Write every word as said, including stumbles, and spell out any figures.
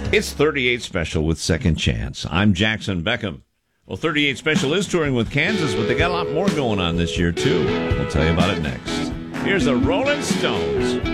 It's thirty-eight Special with Second Chance. I'm Jackson Beckham. Well, thirty-eight Special is touring with Kansas, but they got a lot more going on this year, too. We'll tell you about it next. Here's the Rolling Stones.